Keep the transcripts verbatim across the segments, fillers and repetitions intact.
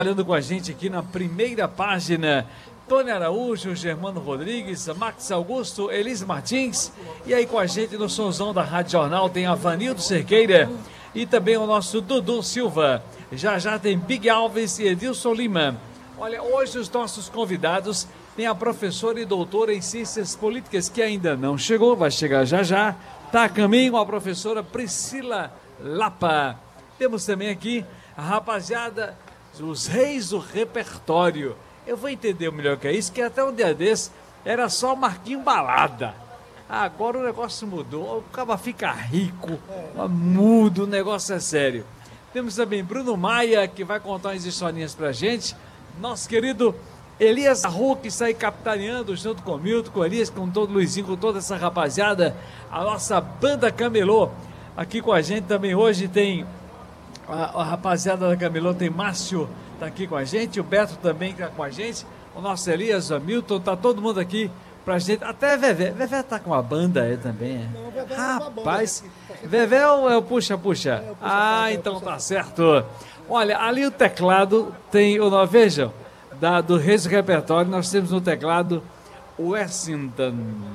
Trabalhando com a gente aqui na primeira página, Tony Araújo, Germano Rodrigues, Max Augusto, Elise Martins, e aí com a gente no Sonzão da Rádio Jornal tem a Vanildo Cerqueira e também o nosso Dudu Silva. Já já tem Big Alves e Edilson Lima. Olha, hoje os nossos convidados tem a professora e doutora em Ciências Políticas que ainda não chegou, vai chegar já já. Está a caminho a professora Priscila Lapa. Temos também aqui a rapaziada, os reis do repertório. Eu vou entender melhor o que é isso, que até um dia desse era só Marquinho Balada. Agora o negócio mudou, o cara fica rico, muda, o negócio é sério. Temos também Bruno Maia, que vai contar umas historinhas pra gente. Nosso querido Elias Arru, que está aí capitaneando junto com o Milton, com o Elias, com todo o Luizinho, com toda essa rapaziada. A nossa banda Camelô aqui com a gente também hoje tem a, a rapaziada da Camelô, tem Márcio, tá aqui com a gente, o Beto também tá com a gente, o nosso Elias, o Milton, tá todo mundo aqui pra gente, até Vevé, Vevé tá com a banda aí também, é? Não, Vevé rapaz, é Vevé é o puxa-puxa, é, ah, então tá certo. Olha, ali o teclado tem, o nós vejam, da, do Reis do Repertório, nós temos no teclado o Washington.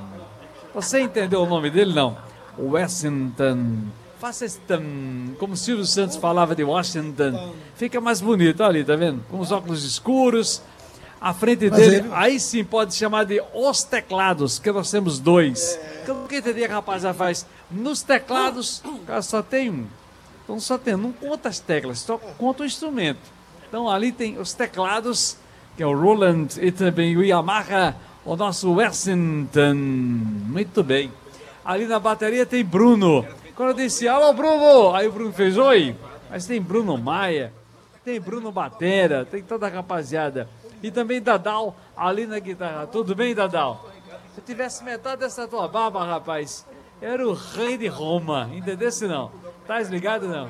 Você entendeu o nome dele, não? Washington. Faça esse tam, como o Silvio Santos falava de Washington. Fica mais bonito, olha ali, tá vendo? Com os óculos escuros. À frente dele, ele... aí sim pode chamar de os teclados, que nós temos dois. É. O que entender, rapaz, já faz? Nos teclados, cara, só tem um. Então só tem, não conta as teclas, só conta o instrumento. Então ali tem os teclados, que é o Roland e também o Yamaha, o nosso Washington. Muito bem. Ali na bateria tem Bruno. Quando eu disse, alô Bruno, aí o Bruno fez oi. Mas tem Bruno Maia, tem Bruno Batera, tem toda a rapaziada. E também Dadal ali na guitarra. Tudo bem, Dadal? Se eu tivesse metade dessa tua barba, rapaz, era o rei de Roma, entendeu? Se não? Tá ligado, não?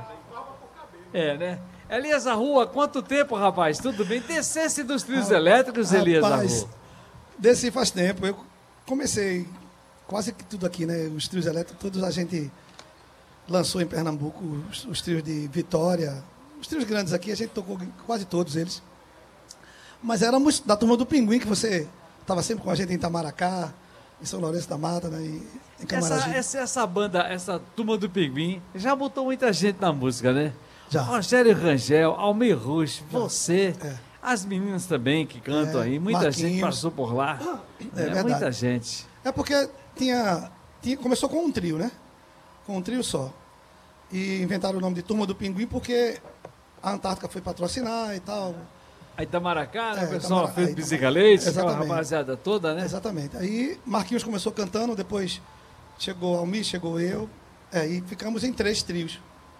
É, né? Elias Arru, há quanto tempo, rapaz? Tudo bem? Descesse dos trios ah, elétricos, Elias Arru? Desci faz tempo. Eu comecei quase que tudo aqui, né? Os trios elétricos, todos a gente lançou em Pernambuco, os, os trios de Vitória, os trios grandes aqui, a gente tocou quase todos eles. Mas éramos da turma do Pinguim, que você estava sempre com a gente em Itamaracá, em São Lourenço da Mata, né? em, em Camaragibe. Essa, essa, essa banda, essa turma do Pinguim, já botou muita gente na música, né? Já. Rogério Rangel, Almir Rush, você, é. As meninas também que cantam é, aí, muita Marquinhos. Gente passou por lá. É, é verdade. Muita gente. É porque tinha, tinha, começou com um trio, né? Com um trio só. E inventaram o nome de Turma do Pinguim porque a Antártica foi patrocinar e tal. A Itamaracá, né? É, o pessoal Itamara... fez Biziga Leite, aquela rapaziada toda, né? Exatamente. Aí Marquinhos começou cantando, depois chegou Almir, chegou eu, é, e ficamos em três trios.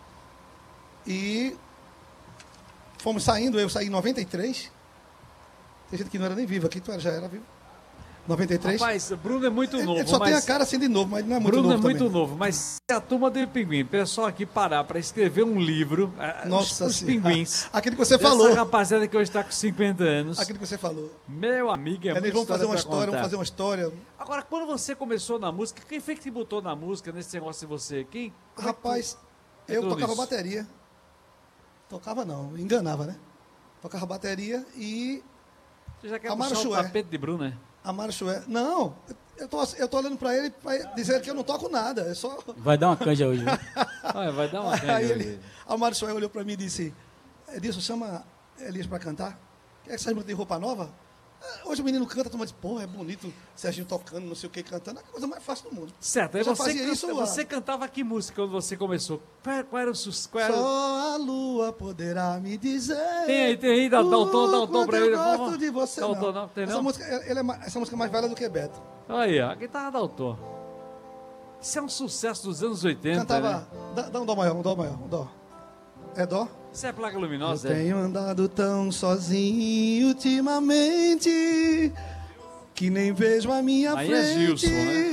E fomos saindo, eu saí em noventa e três. Tem gente que não era nem vivo aqui, tu já era vivo. noventa e três. Rapaz, Bruno é muito novo. Ele só mas... tem a cara assim de novo, mas não é muito Bruno novo Bruno é muito também. novo, mas se a turma do Pinguim, o pessoal aqui parar para escrever um livro, Nossa, os, os pinguins. Aquilo que você falou. Essa rapaziada que hoje está com cinquenta anos. Aquilo que você falou. Meu amigo, é Eles vão fazer uma história, contar. vão fazer uma história. Agora, quando você começou na música, quem foi que te botou na música, nesse negócio de você? Quem? Rapaz, é eu tocava nisso? bateria. Tocava não, enganava, né? Tocava bateria e... Você já quer Amaro puxar Chué. o tapete de Bruno, né? Amaro Chué. Não, eu tô, eu tô olhando pra ele pra dizer que eu não toco nada. É só... Vai dar uma canja hoje, viu? Olha, vai dar uma canja Aí hoje. ele, Amaro Chué olhou pra mim e disse, Edilson, chama Elias pra cantar. Quer que vocês de roupa nova? Hoje o menino canta, a turma diz, porra, é bonito, Serginho tocando, não sei o que, cantando, é a coisa mais fácil do mundo. Certo, aí você, fazia canta, isso, você cantava que música quando você começou? Qual, qual era o sucesso? Só a lua poderá me dizer. Tem aí, tem aí, dá, dá o tom, dá o tom pra ele. Eu gosto de você, dá o não. tom, não, tem essa não? música, ele é, essa música é mais velha do que Beto. Aí, ó, a guitarra dá o tom. Isso é um sucesso dos anos oitenta, Cantava, né? dá, dá um dó maior, um dó maior, um dó. É dó? Isso é placa luminosa, Eu é? tenho andado tão sozinho ultimamente que nem vejo a minha Aí é frente. Gilson, né?